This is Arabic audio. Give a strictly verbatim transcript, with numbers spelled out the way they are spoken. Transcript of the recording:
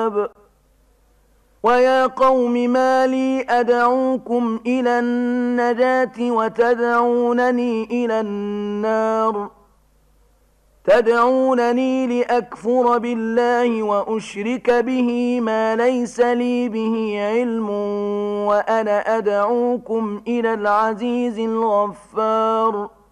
الكتاب ويا قوم ما لي أدعوكم إلى النجاة وتدعونني إلى النار تدعونني لأكفر بالله وأشرك به ما ليس لي به علم وأنا أدعوكم إلى العزيز الغفار